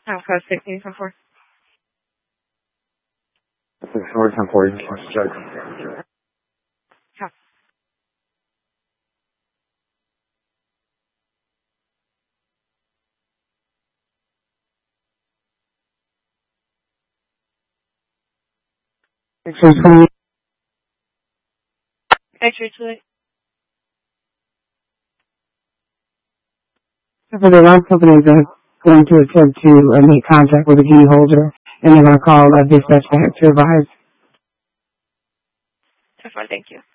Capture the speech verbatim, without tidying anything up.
I'm code sixteen ten four. Four ten four. Check. Yeah. X-ray twenty. X-ray twenty. For the alarm company is uh, going to attempt to uh, make contact with the key holder, and they're going to call uh, dispatch back to advise. That's fine, thank you.